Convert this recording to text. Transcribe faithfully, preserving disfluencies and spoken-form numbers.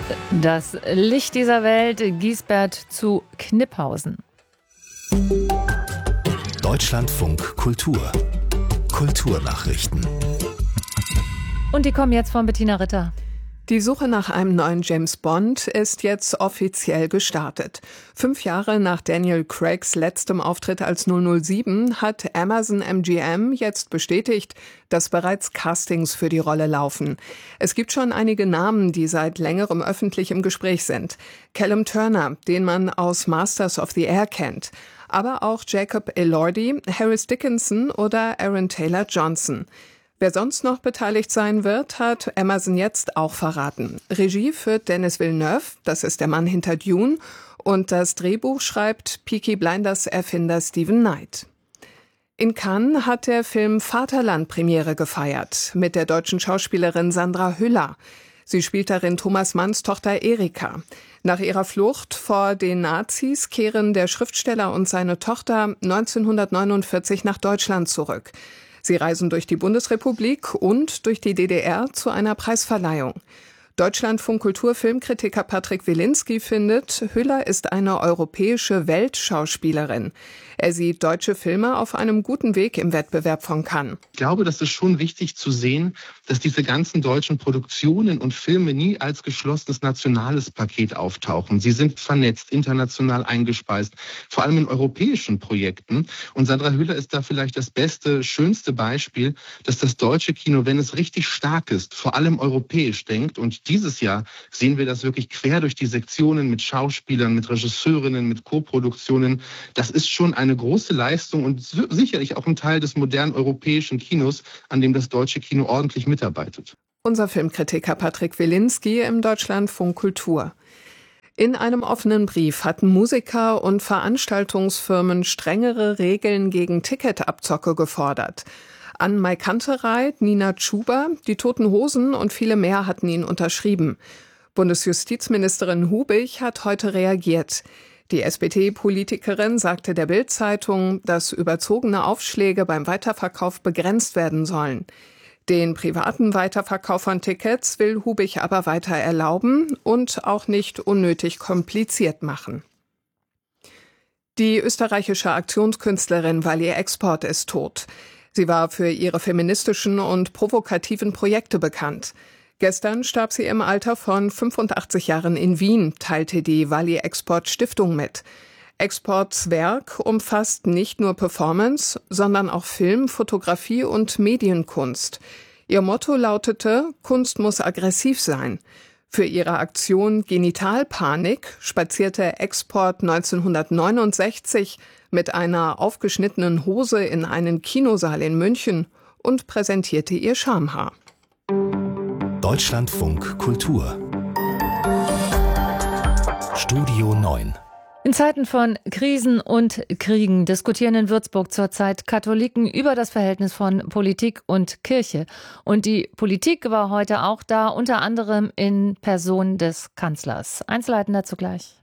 Das Licht dieser Welt, Giesbert zu Kniphausen. Deutschlandfunk Kultur. Kulturnachrichten. Und die kommen jetzt von Bettina Ritter. Die Suche nach einem neuen James Bond ist jetzt offiziell gestartet. Fünf Jahre nach Daniel Craigs letztem Auftritt als null null sieben hat Amazon M G M jetzt bestätigt, dass bereits Castings für die Rolle laufen. Es gibt schon einige Namen, die seit längerem öffentlich im Gespräch sind. Callum Turner, den man aus Masters of the Air kennt. Aber auch Jacob Elordi, Harris Dickinson oder Aaron Taylor Johnson. Wer sonst noch beteiligt sein wird, hat Amazon jetzt auch verraten. Regie führt Denis Villeneuve, das ist der Mann hinter Dune, und das Drehbuch schreibt Peaky Blinders-Erfinder Steven Knight. In Cannes hat der Film Vaterland Premiere gefeiert, mit der deutschen Schauspielerin Sandra Hüller. Sie spielt darin Thomas Manns Tochter Erika. Nach ihrer Flucht vor den Nazis kehren der Schriftsteller und seine Tochter neunzehnhundertneunundvierzig nach Deutschland zurück. Sie reisen durch die Bundesrepublik und durch die D D R zu einer Preisverleihung. Deutschlandfunk Kulturfilmkritiker Patrick Wilinski findet, Hüller ist eine europäische Weltschauspielerin. Er sieht deutsche Filme auf einem guten Weg im Wettbewerb von Cannes. Ich glaube, das ist schon wichtig zu sehen, dass diese ganzen deutschen Produktionen und Filme nie als geschlossenes nationales Paket auftauchen. Sie sind vernetzt, international eingespeist, vor allem in europäischen Projekten. Und Sandra Hüller ist da vielleicht das beste, schönste Beispiel, dass das deutsche Kino, wenn es richtig stark ist, vor allem europäisch denkt. Und dieses Jahr sehen wir das wirklich quer durch die Sektionen mit Schauspielern, mit Regisseurinnen, mit Co-Produktionen. Das ist schon eine große Leistung und sicherlich auch ein Teil des modernen europäischen Kinos, an dem das deutsche Kino ordentlich mitarbeitet. Unser Filmkritiker Patrick Wilinski im Deutschlandfunk Kultur. In einem offenen Brief hatten Musiker und Veranstaltungsfirmen strengere Regeln gegen Ticketabzocke gefordert. Ann-Mai Kantereit, Nina Chuba, die Toten Hosen und viele mehr hatten ihn unterschrieben. Bundesjustizministerin Hubig hat heute reagiert. Die S P D-Politikerin sagte der Bild-Zeitung, dass überzogene Aufschläge beim Weiterverkauf begrenzt werden sollen. Den privaten Weiterverkauf von Tickets will Hubig aber weiter erlauben und auch nicht unnötig kompliziert machen. Die österreichische Aktionskünstlerin Wally Export ist tot. Sie war für ihre feministischen und provokativen Projekte bekannt. Gestern starb sie im Alter von fünfundachtzig Jahren in Wien, teilte die Wally Export Stiftung mit. Exports Werk umfasst nicht nur Performance, sondern auch Film, Fotografie und Medienkunst. Ihr Motto lautete, Kunst muss aggressiv sein. Für ihre Aktion Genitalpanik spazierte Export neunzehnhundertneunundsechzig mit einer aufgeschnittenen Hose in einen Kinosaal in München und präsentierte ihr Schamhaar. Deutschlandfunk Kultur. Studio neun. In Zeiten von Krisen und Kriegen diskutieren in Würzburg zurzeit Katholiken über das Verhältnis von Politik und Kirche. Und die Politik war heute auch da, unter anderem in Person des Kanzlers. Einzelheiten dazu gleich.